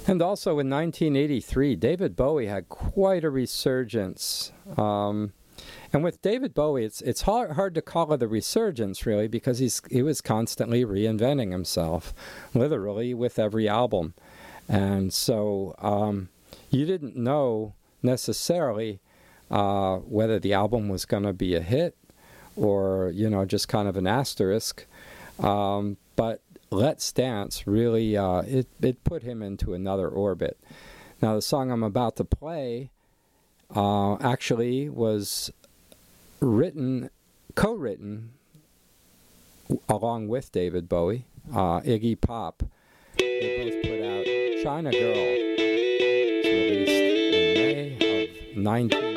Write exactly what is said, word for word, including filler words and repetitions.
And also in nineteen eighty-three, David Bowie had quite a resurgence. Um, and with David Bowie, it's it's hard, hard to call it a resurgence, really, because he's he was constantly reinventing himself, literally with every album. And so um, you didn't know necessarily uh, whether the album was going to be a hit or, you know, just kind of an asterisk. Um, but Let's Dance really, uh, it, it put him into another orbit. Now, the song I'm about to play uh, actually was written, co-written along with David Bowie, uh, Iggy Pop. They both put out China Girl. It's released in May of nineteen